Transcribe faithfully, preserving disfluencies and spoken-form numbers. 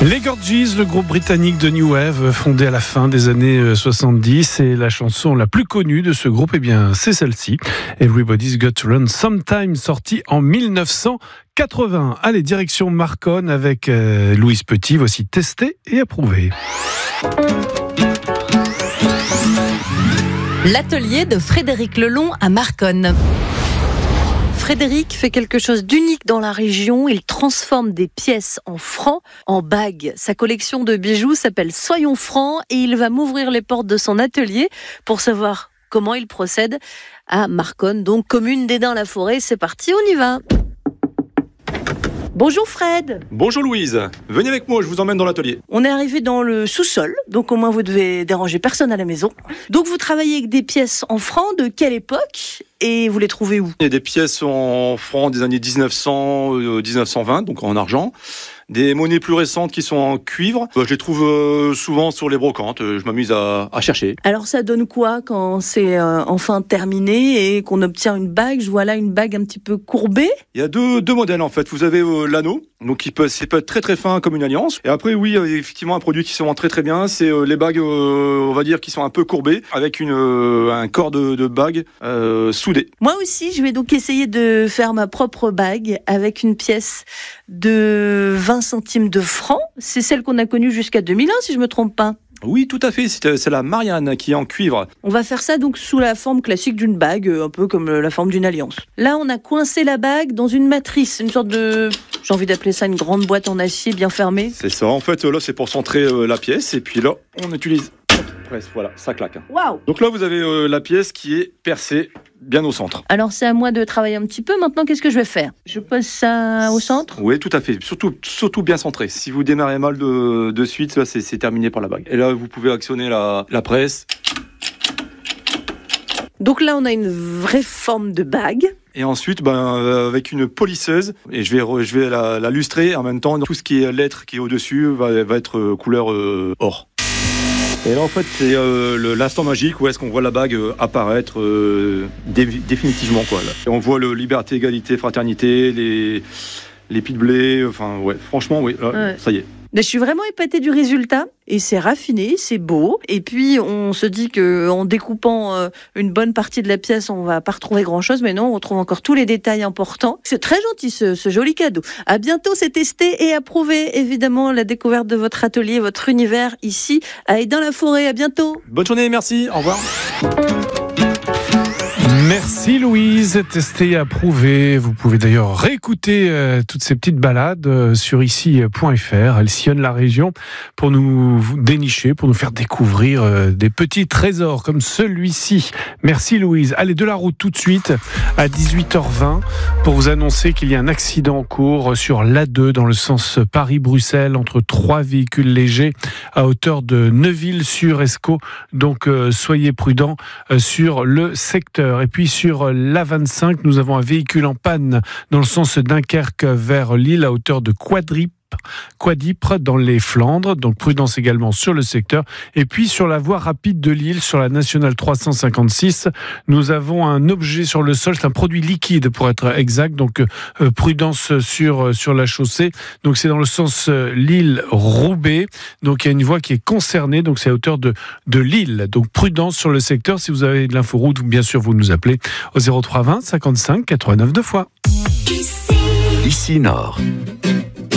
Les Gorgees, le groupe britannique de New Wave, fondé à la fin des années soixante-dix, et la chanson la plus connue de ce groupe, eh bien, c'est celle-ci, Everybody's Got to Run Sometime, sortie en mille neuf cent quatre-vingts. Allez, direction Marconne avec euh, Louise Petit, voici testé et approuvé. L'atelier de Frédéric Lelon à Marconne. Frédéric fait quelque chose d'unique dans la région. Il transforme des pièces en francs en bagues. Sa collection de bijoux s'appelle Soyons francs et il va m'ouvrir les portes de son atelier pour savoir comment il procède à Marconne, donc commune d'Esdins-la-Forêt. C'est parti, on y va. Bonjour Fred. Bonjour Louise, venez avec moi, je vous emmène dans l'atelier. On est arrivé dans le sous-sol, donc au moins vous devez déranger personne à la maison. Donc vous travaillez avec des pièces en francs, de quelle époque et vous les trouvez où? Il y a des pièces en francs des années dix-neuf cents, dix-neuf cent vingt, donc en argent. Des monnaies plus récentes qui sont en cuivre. Je les trouve souvent sur les brocantes. Je m'amuse à, à chercher. Alors ça donne quoi quand c'est euh, enfin terminé et qu'on obtient une bague? Je vois là une bague un petit peu courbée. Il y a deux, deux modèles en fait. Vous avez euh, l'anneau, donc il peut, c'est peut être très très fin comme une alliance. Et après oui, euh, effectivement un produit qui se vend très très bien, c'est euh, les bagues, euh, on va dire, qui sont un peu courbées, avec une, euh, un corps de, de bague euh, soudé. Moi aussi, je vais donc essayer de faire ma propre bague avec une pièce de vingt centimes de francs. C'est celle qu'on a connue jusqu'à deux mille un, si je me trompe pas. Oui, tout à fait. C'est, c'est la Marianne qui est en cuivre. On va faire ça donc sous la forme classique d'une bague, un peu comme la forme d'une alliance. Là, on a coincé la bague dans une matrice, une sorte de... J'ai envie d'appeler ça une grande boîte en acier bien fermée. C'est ça. En fait, là, c'est pour centrer euh, la pièce. Et puis là, on utilise... Presse, voilà, ça claque. Waouh! Donc là, vous avez euh, la pièce qui est percée bien au centre. Alors, c'est à moi de travailler un petit peu. Maintenant, qu'est-ce que je vais faire? Je pose ça au centre? Oui, tout à fait. Surtout, surtout bien centré. Si vous démarrez mal de, de suite, là, c'est, c'est terminé par la bague. Et là, vous pouvez actionner la, la presse. Donc là, on a une vraie forme de bague. Et ensuite, ben, euh, avec une polisseuse, et je vais, re, je vais la, la lustrer. En même temps, tout ce qui est lettres qui est au-dessus va, va être euh, couleur euh, or. Et là, en fait, c'est euh, le, l'instant magique où est-ce qu'on voit la bague euh, apparaître euh, dé- définitivement, quoi. Là. Et on voit le liberté, égalité, fraternité, les, les pieds de blé. Enfin, ouais, franchement, oui, là, ouais. Ça y est. Je suis vraiment épatée du résultat. Et c'est raffiné, c'est beau. Et puis, on se dit qu'en découpant euh, une bonne partie de la pièce, on va pas retrouver grand-chose. Mais non, on retrouve encore tous les détails importants. C'est très gentil, ce, ce joli cadeau. À bientôt, c'est testé et approuvé. Évidemment, la découverte de votre atelier, votre univers ici, à Esdins-la-Forêt. À bientôt. Bonne journée, merci. Au revoir. Merci Louise, testé et approuvé. Vous pouvez d'ailleurs réécouter euh, toutes ces petites balades euh, sur ici point f r. Elle sillonne la région pour nous dénicher, pour nous faire découvrir euh, des petits trésors comme celui-ci. Merci Louise. Allez, de la route tout de suite à dix-huit heures vingt pour vous annoncer qu'il y a un accident en cours sur l'A deux dans le sens Paris-Bruxelles entre trois véhicules légers à hauteur de Neuville-sur-Escaut. Donc euh, soyez prudents euh, sur le secteur. Et puis sur l'A vingt-cinq, nous avons un véhicule en panne dans le sens Dunkerque vers Lille à hauteur de Quadrip. Quadipre dans les Flandres, donc prudence également sur le secteur. Et puis sur la voie rapide de Lille, sur la nationale trois cent cinquante-six, nous avons un objet sur le sol, c'est un produit liquide pour être exact, donc euh, prudence sur, sur la chaussée. Donc c'est dans le sens euh, Lille-Roubaix, donc il y a une voie qui est concernée, donc c'est à hauteur de, de Lille. Donc prudence sur le secteur, si vous avez de l'inforoute, bien sûr vous nous appelez au zéro trois vingt cinquante-cinq quatre-vingt-neuf deux fois. Ici Nord.